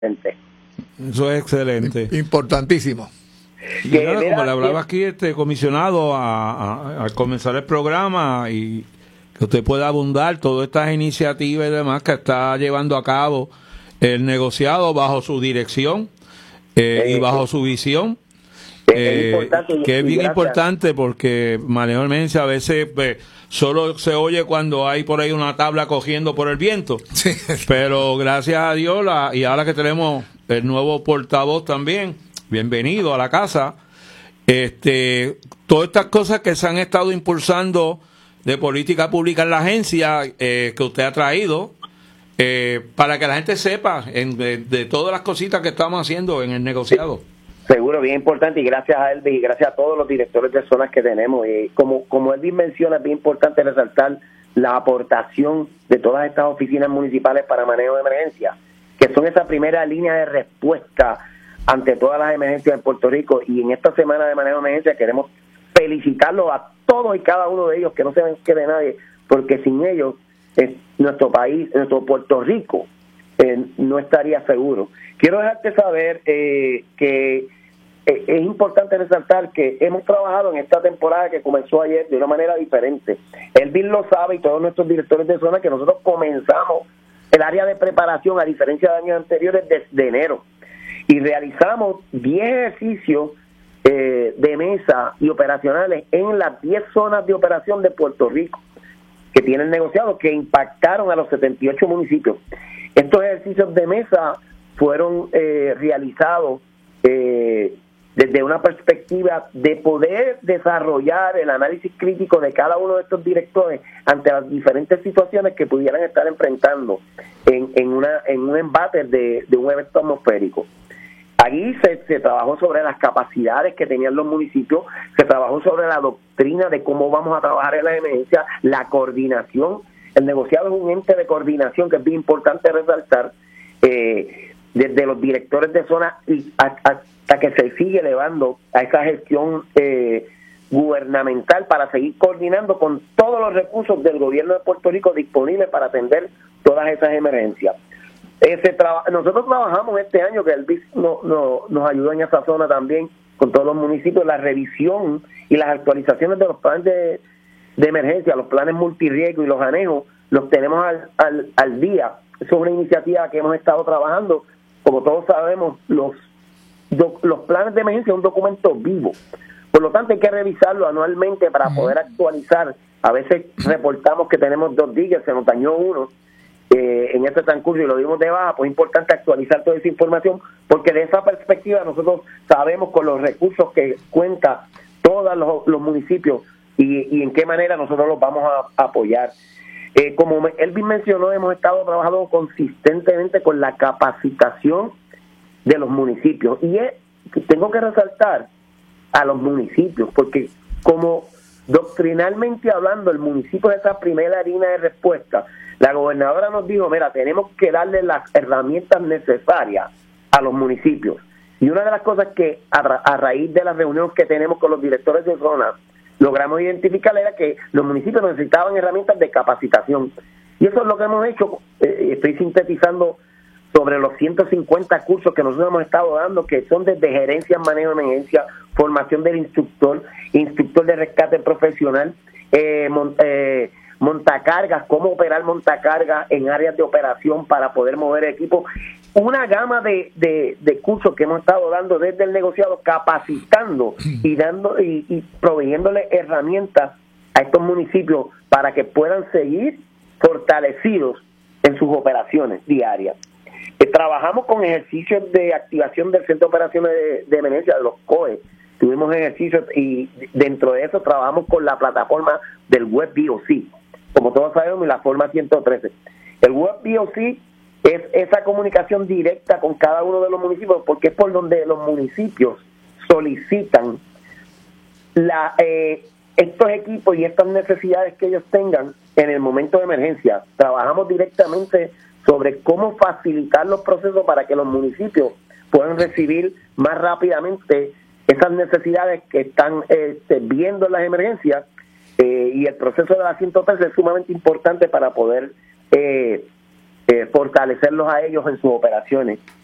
Eso es excelente. Importantísimo. Y nada, como le hablaba aquí comisionado al comenzar el programa, y que usted pueda abundar todas estas iniciativas y demás que está llevando a cabo el negociado bajo su dirección y bajo su visión, que es bien importante, porque manejo de emergencia a veces solo se oye cuando hay por ahí una tabla cogiendo por el viento, sí. Pero gracias a Dios, y ahora que tenemos el nuevo portavoz también, bienvenido a la casa, todas estas cosas que se han estado impulsando de política pública en la agencia, que usted ha traído, para que la gente sepa de todas las cositas que estamos haciendo en el negociado. Seguro, bien importante, y gracias a Elvis y gracias a todos los directores de zonas que tenemos. Como Elvis menciona, es bien importante resaltar la aportación de todas estas oficinas municipales para manejo de emergencia, que son esa primera línea de respuesta ante todas las emergencias en Puerto Rico. Y en esta semana de manejo de emergencia queremos felicitarlos a todos y cada uno de ellos, que no se ven que de nadie, porque sin ellos nuestro país, nuestro Puerto Rico, no estaría seguro. Quiero dejarte saber que es importante resaltar que hemos trabajado en esta temporada que comenzó ayer de una manera diferente. Elvis lo sabe, y todos nuestros directores de zona, que nosotros comenzamos el área de preparación, a diferencia de años anteriores, desde enero, y realizamos 10 ejercicios de mesa y operacionales en las 10 zonas de operación de Puerto Rico que tienen negociado, que impactaron a los 78 municipios. Estos ejercicios de mesa fueron realizados desde una perspectiva de poder desarrollar el análisis crítico de cada uno de estos directores ante las diferentes situaciones que pudieran estar enfrentando en un embate de un evento atmosférico. Allí se trabajó sobre las capacidades que tenían los municipios, se trabajó sobre la doctrina de cómo vamos a trabajar en la emergencia, la coordinación. El negociado es un ente de coordinación que es bien importante resaltar, desde los directores de zona y hasta que se sigue elevando a esa gestión gubernamental para seguir coordinando con todos los recursos del gobierno de Puerto Rico disponibles para atender todas esas emergencias. Nosotros trabajamos este año, que el BIC nos ayudó en esa zona también, con todos los municipios, la revisión y las actualizaciones de los planes de emergencia, los planes multirriesgo y los anejos, los tenemos al día. Eso es una iniciativa que hemos estado trabajando. Como todos sabemos, los planes de emergencia es un documento vivo. Por lo tanto, hay que revisarlo anualmente para poder actualizar. A veces reportamos que tenemos 2 días, se nos dañó uno en este transcurso y lo dimos de baja. Pues es importante actualizar toda esa información, porque de esa perspectiva nosotros sabemos con los recursos que cuenta todos los municipios y en qué manera nosotros los vamos a apoyar. Como Elvis mencionó, hemos estado trabajando consistentemente con la capacitación de los municipios, y tengo que resaltar a los municipios, porque como doctrinalmente hablando, el municipio es esa primera línea de respuesta. La gobernadora nos dijo, mira, tenemos que darle las herramientas necesarias a los municipios, y una de las cosas que a raíz de las reuniones que tenemos con los directores de zona logramos identificar era que los municipios necesitaban herramientas de capacitación, y eso es lo que hemos hecho. Estoy sintetizando sobre los 150 cursos que nosotros hemos estado dando, que son desde gerencia en manejo de emergencia, formación del instructor de rescate profesional, montacargas, cómo operar montacargas en áreas de operación para poder mover equipos, una gama de cursos que hemos estado dando desde el negociado, capacitando y dando y proveyéndole herramientas a estos municipios para que puedan seguir fortalecidos en sus operaciones diarias. Trabajamos con ejercicios de activación del Centro de Operaciones de Emergencia, de los COE. Tuvimos ejercicios, y dentro de eso trabajamos con la plataforma del Web BOC, como todos sabemos, y la forma 113. El Web BOC es esa comunicación directa con cada uno de los municipios, porque es por donde los municipios solicitan estos equipos y estas necesidades que ellos tengan en el momento de emergencia. Trabajamos directamente sobre cómo facilitar los procesos para que los municipios puedan recibir más rápidamente esas necesidades que están viendo en las emergencias, y el proceso de la 113 es sumamente importante para poder fortalecerlos a ellos en sus operaciones.